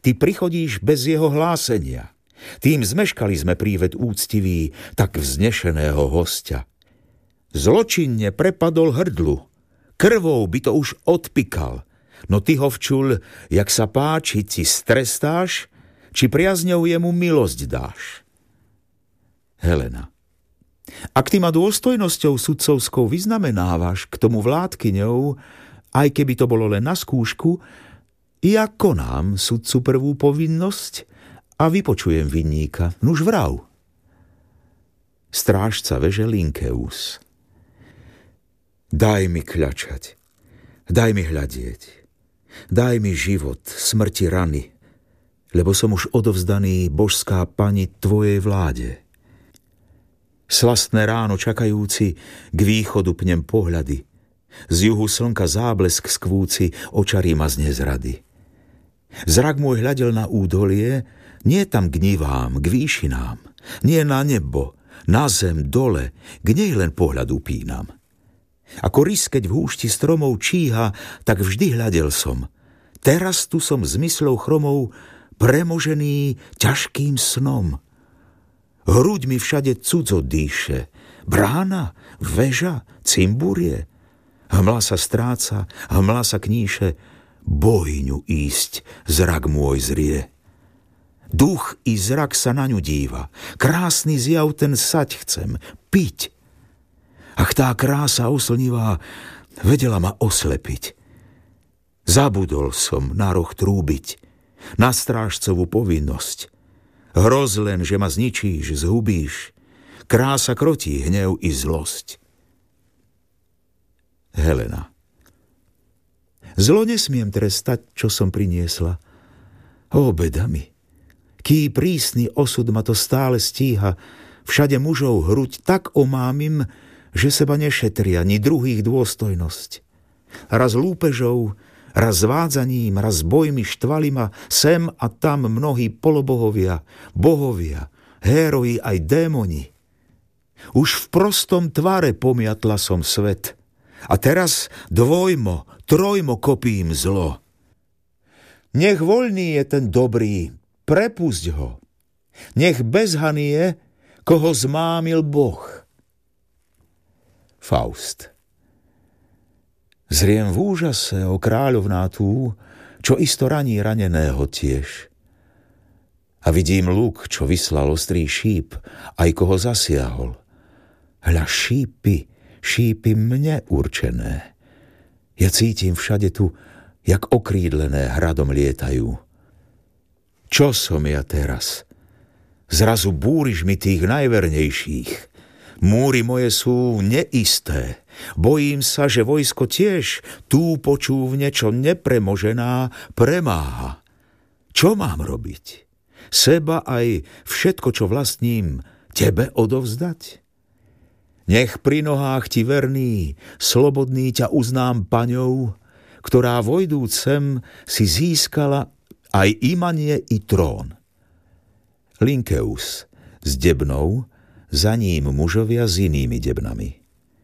ty prichodíš bez jeho hlásenia. Tým zmeškali sme prívet úctivý, tak vznešeného hostia. Zločinne prepadol hrdlu, krvou by to už odpikal, no ty ho včul, jak sa páči, ti strestáš, či priazňou jemu milosť dáš. Helena. Ak ty ma dôstojnosťou sudcovskou vyznamenávaš k tomu vládkyňou, aj keby to bolo len na skúšku, ja konám sudcu prvú povinnosť a vypočujem vinníka. Nuž vrav. Strážca veže Linkeus. Daj mi kľačať, daj mi hľadieť, daj mi život, smrti rany, lebo som už odovzdaný, božská pani, tvojej vláde. Slastné ráno čakajúci, k východu pnem pohľady, z juhu slnka záblesk skvúci, očarí ma z nezrady. Zrak môj hľadel na údolie, nie tam k nivám, k výšinám, nie na nebo, na zem, dole, k nej len pohľad upínam. Ako rys, keď v húšti stromov číha, tak vždy hľadel som. Teraz tu som zmyslou chromou premožený ťažkým snom. Hruď mi všade cudzo dýše, brána, väža, cimburie. Hmla sa stráca, hmla sa kníše, bojňu ísť, zrak môj zrie. Duch i zrak sa na ňu díva, krásny zjav ten sať chcem, piť. Ach, tá krása oslnivá vedela ma oslepiť. Zabudol som na roh trúbiť, na strážcovú povinnosť. Hroz len, že ma zničíš, zhubíš, krása krotí hnev i zlosť. Helena. Zlo nesmiem trestať, čo som priniesla. Ó, beda mi, ký prísny osud ma to stále stíha, všade mužov hruď tak omámim, že seba nešetria, ni druhých dôstojnosť. Raz lúpežou, raz zvádzaním, raz bojmi štvali ma sem a tam mnohí polobohovia, bohovia, héroji aj démoni. Už v prostom tvare pomiatla som svet a teraz dvojmo, trojmo kopím zlo. Nech voľný je ten dobrý, prepusť ho. Nech bezhaný je, koho zmámil Boh. Faust. Zriem v úžase o kráľovná tú, čo isto raní raneného tiež. A vidím luk, čo vyslal ostrý šíp, aj koho zasiahol. Hľa šípy mne určené. Ja cítim všade tu, jak okrídlené hradom lietajú. Čo som ja teraz? Zrazu búriš mi tých najvernejších. Múry moje sú neisté. Bojím sa, že vojsko tiež tú počúvne, čo nepremožená, premáha. Čo mám robiť? Seba aj všetko, čo vlastním, tebe odovzdať? Nech pri nohách ti verný, slobodný ťa uznám paňou, ktorá vojdúc sem si získala aj imanie i trón. Linkeus s debnou, za ním mužovia s inými debnami.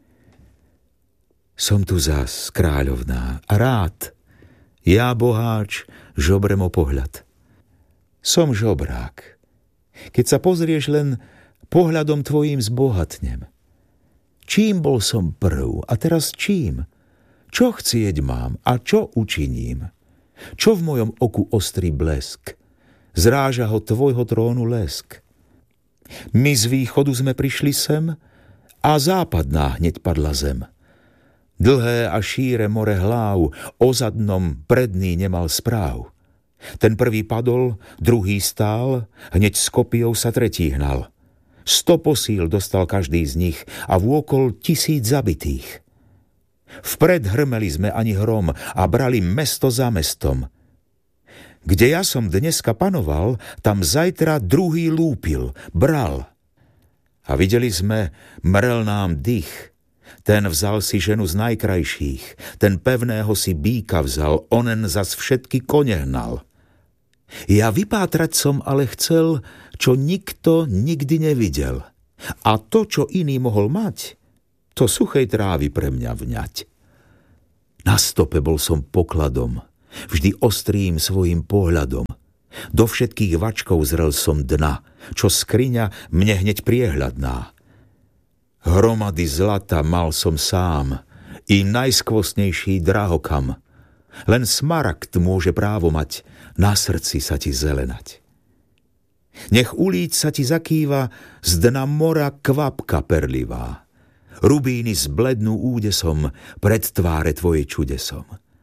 Som tu zas, kráľovná, a rád, ja boháč, žobrem o pohľad. Som žobrák. Keď sa pozrieš len pohľadom tvojím zbohatnem. Čím bol som prv, a teraz čím? Čo chcieť mám a čo učiním? Čo v mojom oku ostrý blesk? Zráža ho tvojho trónu lesk. My z východu sme prišli sem a západná hneď padla zem. Dlhé a šíre more hlav, ozadnom predný nemal správ. Ten prvý padol, druhý stál, hneď s kopiou sa tretí hnal. 100 posíl dostal každý z nich a vôkol 1000 zabitých. Vpred hrmeli sme ani hrom a brali mesto za mestom. Kde ja som dneska panoval, tam zajtra druhý lúpil, bral. A videli sme, mrel nám dých. Ten vzal si ženu z najkrajších, ten pevného si býka vzal, onen zas všetky kone hnal. Ja vypátrať som ale chcel, čo nikto nikdy nevidel. A to, čo iný mohol mať, to suchej trávy pre mňa vňať. Na stope bol som pokladom, vždy ostrým svojim pohľadom. Do všetkých vačkov zrel som dna, čo skriňa mne hneď priehľadná. Hromady zlata mal som sám, i najskvostnejší drahokam. Len smaragd môže právo mať, na srdci sa ti zelenať. Nech ulíc sa ti zakýva z dna mora kvapka perlivá. Rubíny zblednú údesom pred tváre tvoje čudesom.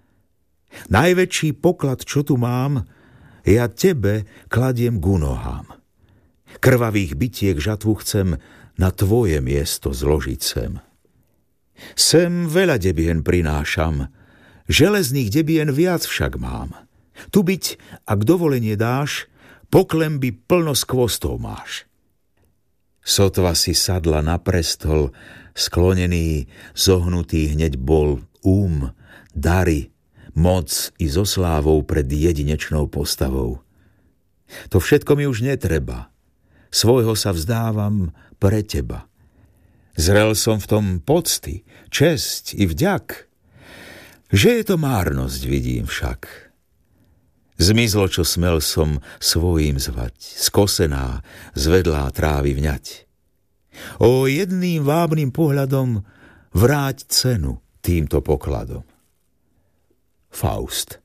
Najväčší poklad, čo tu mám, ja tebe kladiem ku nohám. Krvavých bitiek žatvu chcem na tvoje miesto zložiť sem. Sem veľa debien prinášam, železných debien viac však mám. Tu byť, ak dovolenie dáš, poklemby plno skvostov máš. Sotva si sadla na prestol, sklonený, zohnutý hneď bol dary, moc i so slávou pred jedinečnou postavou. To všetko mi už netreba, svojho sa vzdávam pre teba. Zrel som v tom pocty, česť i vďak, že je to márnosť, vidím však. Zmizlo, čo smel som svojím zvať, skosená, zvedlá trávy vňať. O jedným vábnym pohľadom vráť cenu týmto pokladom. Faust.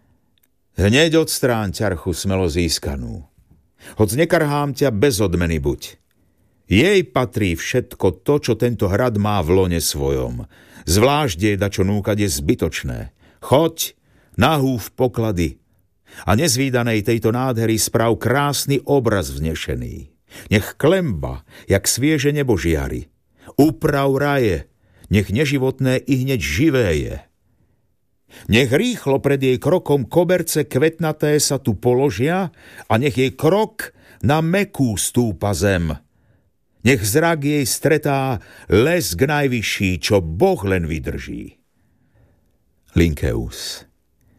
Hneď odstráň ťarchu smelo získanú. Hoď nekarhám ťa bez odmeny buď. Jej patrí všetko to, čo tento hrad má v lone svojom. Zvlášť je dačo núkať je zbytočné. Choď, nahúv poklady a nezvídanej tejto nádhery sprav krásny obraz vznešený. Nech klemba, jak svieže nebo žiari. Uprav raje, nech neživotné i hneď živé je. Nech rýchlo pred jej krokom koberce kvetnaté sa tu položia a nech jej krok na mekú stúpa zem. Nech zrak jej stretá lesk najvyšší, čo Boh len vydrží. Lynkeus.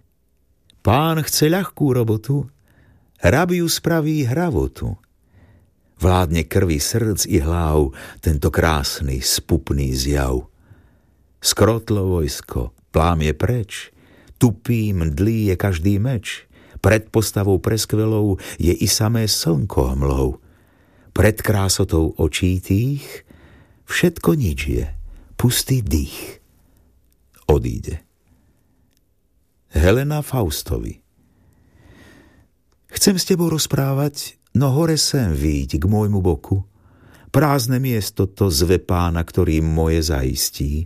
Pán chce ľahkú robotu, rab ju spraví hravotu. Vládne krvi srdc i hlav tento krásny, spupný zjav. Skrotlo vojsko, plám je preč, tupý, mdlý je každý meč, pred postavou preskvelou je i samé slnko hmlou. Pred krásotou očí tých všetko nič je, pustý dých. Odíde. Helena Faustovi. Chcem s tebou rozprávať, no hore sem výjď k môjmu boku. Prázdne miesto to zve pána, ktorý moje zaistí.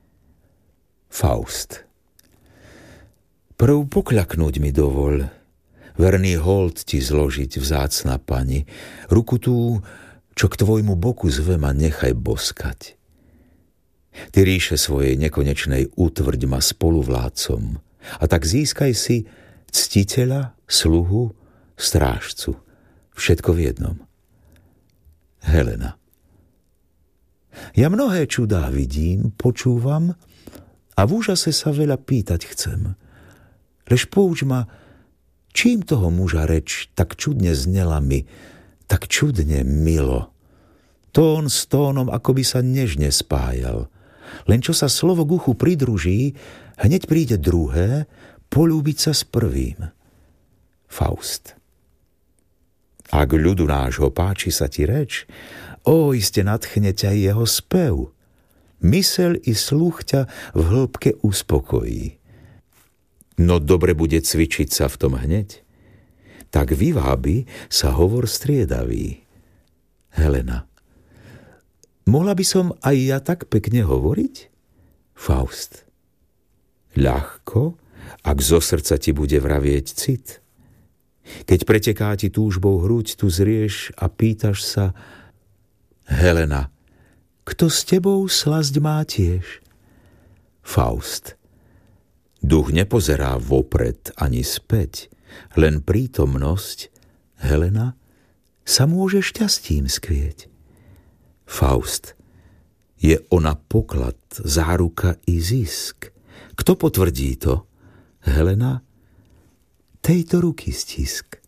Faust. Prv pokľaknúť mi dovoľ, verný hold ti zložiť, vzácna pani, ruku tú, čo k tvojmu boku zve ma, nechaj boskať. Ty ríše svojej nekonečnej utvrď ma spoluvládcom, a tak získaj si ctiteľa, sluhu, strážcu, všetko v jednom. Helena. Ja mnohé čudá vidím, počúvam a v úžase sa veľa pýtať chcem. Lež pouč ma, čím toho muža reč tak čudne znela mi, tak čudne milo. Tón s tónom akoby sa nežne spájal. Len čo sa slovo k uchu pridruží, hneď príde druhé, polúbiť sa s prvým. Faust. Ak ľudu nášho páči sa ti reč, iste nadchne ťa jeho spev. Mysel i sluch ťa v hĺbke uspokojí. No dobre bude cvičiť sa v tom hneď. Tak vyvábi sa hovor striedavý. Helena. Mohla by som aj ja tak pekne hovoriť? Faust. Ľahko, ak zo srdca ti bude vravieť cit. Keď preteká ti túžbou hruď, tu zrieš a pýtaš sa: Helena, kto s tebou slasť má tiež? Faust. Duch nepozerá vopred ani späť, len prítomnosť, Helena, sa môže šťastím skvieť. Faust. Je ona poklad, záruka i zisk. Kto potvrdí to? Helena. Tejto ruky stisk.